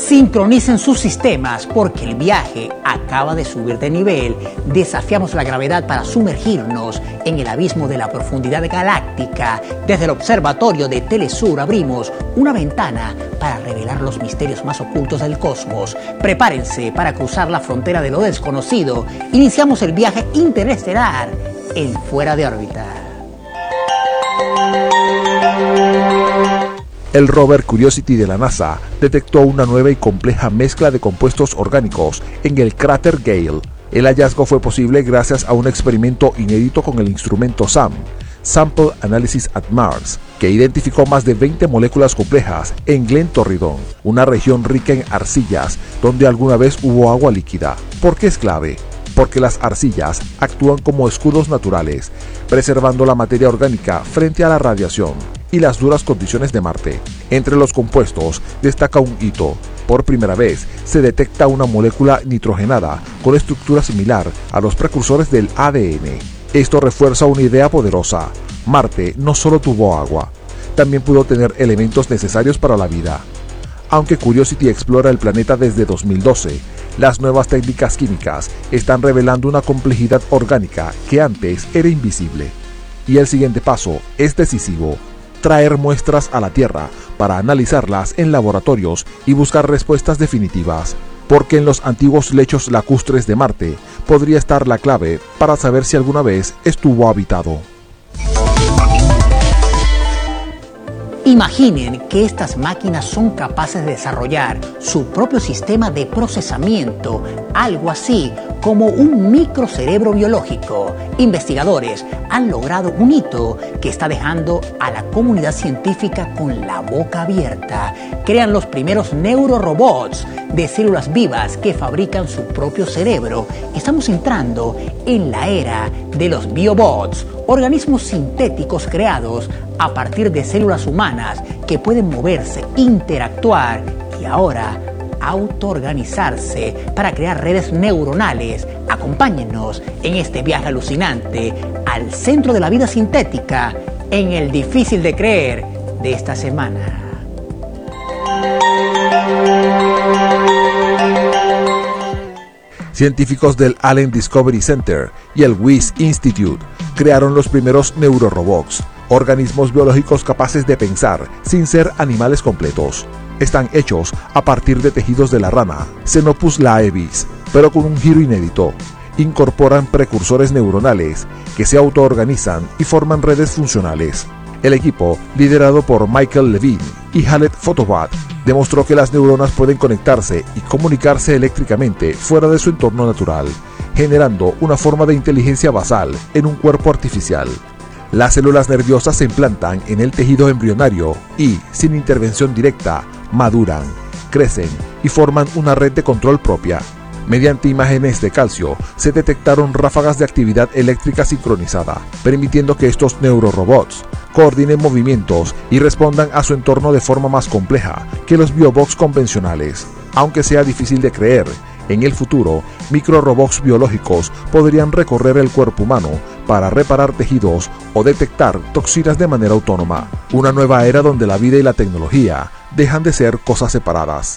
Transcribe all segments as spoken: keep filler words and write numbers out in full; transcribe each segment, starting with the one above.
Sincronicen sus sistemas porque el viaje acaba de subir de nivel. Desafiamos la gravedad para sumergirnos en el abismo de la profundidad galáctica. Desde el observatorio de Telesur abrimos una ventana para revelar los misterios más ocultos del cosmos. Prepárense para cruzar la frontera de lo desconocido. Iniciamos el viaje interestelar en Fuera de órbita. El rover Curiosity de la NASA detectó una nueva y compleja mezcla de compuestos orgánicos en el cráter Gale. El hallazgo fue posible gracias a un experimento inédito con el instrumento SAM, Sample Analysis at Mars, que identificó más de veinte moléculas complejas en Glen Torridon, una región rica en arcillas donde alguna vez hubo agua líquida. ¿Por qué es clave? Porque las arcillas actúan como escudos naturales, preservando la materia orgánica frente a la radiación y las duras condiciones de Marte. Entre los compuestos destaca un hito. Por primera vez se detecta una molécula nitrogenada con estructura similar a los precursores del A D N. Esto refuerza una idea poderosa. Marte no solo tuvo agua, también pudo tener elementos necesarios para la vida. Aunque Curiosity explora el planeta desde dos mil doce, las nuevas técnicas químicas están revelando una complejidad orgánica que antes era invisible. Y el siguiente paso es decisivo: traer muestras a la Tierra para analizarlas en laboratorios y buscar respuestas definitivas, porque en los antiguos lechos lacustres de Marte podría estar la clave para saber si alguna vez estuvo habitado. Imaginen que estas máquinas son capaces de desarrollar su propio sistema de procesamiento, algo así como un microcerebro biológico. Investigadores han logrado un hito que está dejando a la comunidad científica con la boca abierta. Crean los primeros neurorobots de células vivas que fabrican su propio cerebro. Estamos entrando en la era de los biobots, organismos sintéticos creados a partir de células humanas que pueden moverse, interactuar y ahora autoorganizarse para crear redes neuronales. Acompáñennos en este viaje alucinante al centro de la vida sintética en el difícil de creer de esta semana. Científicos del Allen Discovery Center y el Wyss Institute crearon los primeros neurorobots, organismos biológicos capaces de pensar sin ser animales completos. Están hechos a partir de tejidos de la rana Xenopus laevis, pero con un giro inédito. Incorporan precursores neuronales que se autoorganizan y forman redes funcionales. El equipo, liderado por Michael Levine y Halet Photobot, demostró que las neuronas pueden conectarse y comunicarse eléctricamente fuera de su entorno natural, generando una forma de inteligencia basal en un cuerpo artificial. Las células nerviosas se implantan en el tejido embrionario y, sin intervención directa, maduran, crecen y forman una red de control propia. Mediante imágenes de calcio, se detectaron ráfagas de actividad eléctrica sincronizada, permitiendo que estos neurorobots coordinen movimientos y respondan a su entorno de forma más compleja que los biobots convencionales. Aunque sea difícil de creer, en el futuro, microrobots biológicos podrían recorrer el cuerpo humano para reparar tejidos o detectar toxinas de manera autónoma. Una nueva era donde la vida y la tecnología dejan de ser cosas separadas.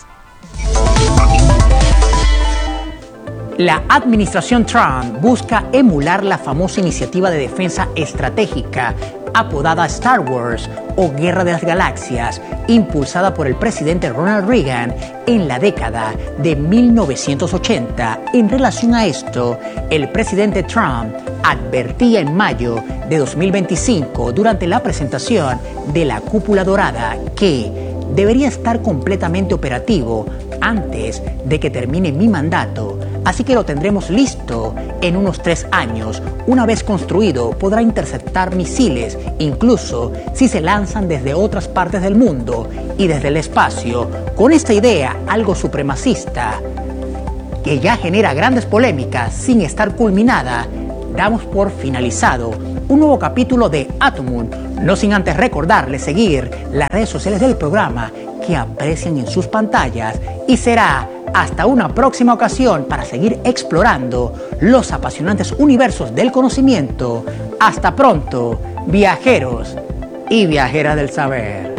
La administración Trump busca emular la famosa iniciativa de defensa estratégica apodada Star Wars o Guerra de las Galaxias, impulsada por el presidente Ronald Reagan en la década de mil novecientos ochenta. En relación a esto, el presidente Trump advertía en mayo de dos mil veinticinco, durante la presentación de la Cúpula Dorada, que debería estar completamente operativo antes de que termine mi mandato, así que lo tendremos listo en unos tres años. Una vez construido, podrá interceptar misiles, incluso si se lanzan desde otras partes del mundo y desde el espacio. Con esta idea, algo supremacista, que ya genera grandes polémicas sin estar culminada, damos por finalizado un nuevo capítulo de Atomoon, no sin antes recordarles seguir las redes sociales del programa que aprecian en sus pantallas, y será hasta una próxima ocasión para seguir explorando los apasionantes universos del conocimiento. Hasta pronto, viajeros y viajeras del saber.